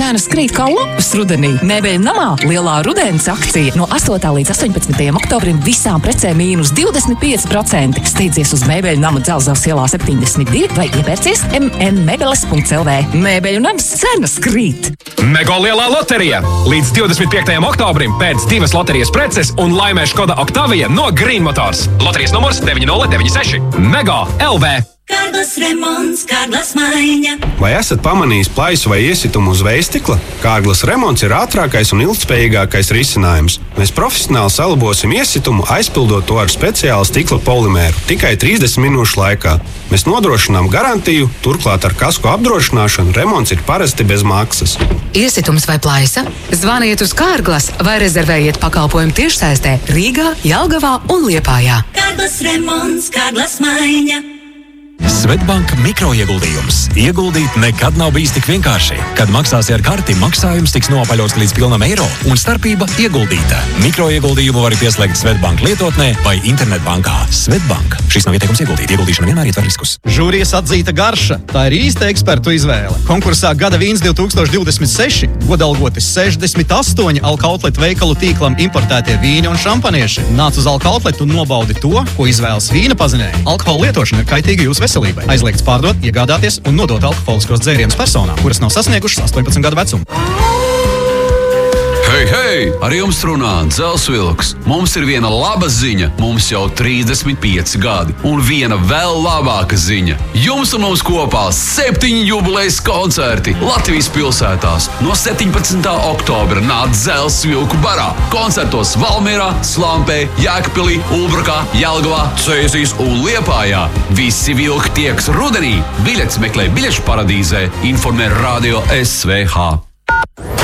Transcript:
cenas krīt kā lapas rudenī. Mēbeļu namā lielā rudens akcija no 8. līdz 18. oktobrim visām precēm -25%. Steidzies uz Mēbeļu nama Dzelzavas ielā 72 vai iepērcies mnmebeles.lv. Mēbeļu nams cenas krīt. Mego lielā loterija! Līdz 25. oktobrim pēc 2 loterijas preces un laimē Škoda Octavia no Green Motors. Loterijas numurs 9096. Mego LV. Kārglas remonts, Kārglas maiņa. Vai esat pamanījis plaisu vai iesitumu uz vējstikla? Kārglas remonts ir ātrākais un ilgtspējīgākais risinājums. Mēs profesionāli salabosim iesitumu, aizpildot to ar speciālu stikla polimēru tikai 30 minūšu laikā. Mēs nodrošinām garantiju, turklāt ar kasko apdrošināšanu remonts ir parasti bez maksas. Iesitums vai plaisa? Zvaniet uz Kārglas vai rezervējiet pakalpojumu tiešsaistē Rīgā, Jelgavā un Liepājā. Kārglas remonts, Kārglas maiņa. Svetbank mikroieguldījums. Ieguldīt nekad nav bijis tik vienkārši. Kad maksāsi ar karti, maksājums tiks nopaļots līdz pilnam eiro un starpība ieguldīta. Mikroieguldījumu var pieslēgt Svetbank lietotnē vai internetbankā. Svetbank. Šis nav ieteikums ieguldīt. Ieguldīšana vienmēr ietver riskus. Žūrijas atzīta garša. Tā ir īsta ekspertu izvēle. Konkursā Gada vīns 2026 godalgoti 68 Alkautlet veikalu tīklam importētie vīni un šampanieši. Nāc uz Alkautlet un nobaudi to, ko izvēlas vīna pazinēji. Alkohola lietošana ir kaitīga jūsu veselībai. Aizliegts pārdot, iegādāties un nodot alkoholiskos dzērienus personām, kuras nav sasniegušas 18 gadu vecumu. Hei, hei! Ar jums runā Dzelzvilks. Mums ir viena laba ziņa. Mums jau 35 gadi. Un viena vēl labāka ziņa. Jums un mums kopā 7 jubilejas koncerti Latvijas pilsētās. No 17. oktobra nāk Dzelzvilku barā. Koncertos Valmierā, Slampē, Jēkpilī, Ulbrukā, Jelgavā, Cēsīs un Liepājā. Visi vilki tieks rudenī. Biļetes meklē biļešu paradīzē. Informē Radio SVH.